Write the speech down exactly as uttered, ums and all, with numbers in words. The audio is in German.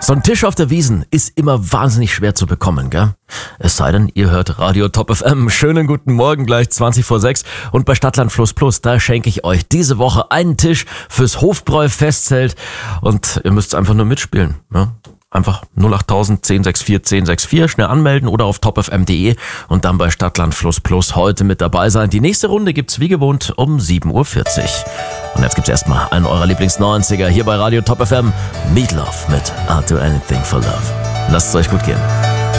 So ein Tisch auf der Wiesn ist immer wahnsinnig schwer zu bekommen, gell? Es sei denn, ihr hört Radio Top F M. Schönen guten Morgen, gleich zwanzig vor sechs. Und bei Stadtland Fluss Plus, da schenke ich euch diese Woche einen Tisch fürs Hofbräu-Festzelt. Und ihr müsst einfach nur mitspielen, ja? Einfach null acht tausend, zehn sechs vier, zehn sechs vier schnell anmelden oder auf top f m punkt d e und dann bei Stadtland Fluss Plus heute mit dabei sein. Die nächste Runde gibt's wie gewohnt um sieben Uhr vierzig. Und jetzt gibt's erstmal einen eurer Lieblings-neunziger hier bei Radio Top F M. Meatloaf mit I'll Do Anything for Love. Lasst es euch gut gehen.